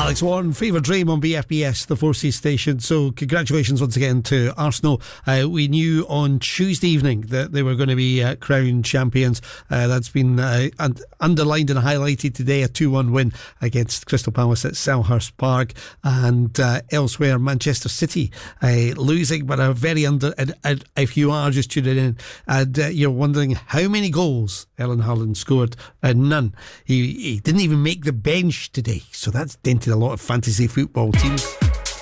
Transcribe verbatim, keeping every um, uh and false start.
Alex Warren, Fever Dream on B F B S, the Four Seas station. So congratulations once again to Arsenal. Uh, we knew on Tuesday evening that they were going to be uh, crowned champions. Uh, that's been uh, un- underlined and highlighted today. A two one win against Crystal Palace at Selhurst Park. And uh, elsewhere, Manchester City uh, losing, but a very under... And, and if you are just tuning in and uh, you're wondering how many goals Erling Haaland scored, uh, none. He, he didn't even make the bench today. So that's dented a lot of fantasy football teams.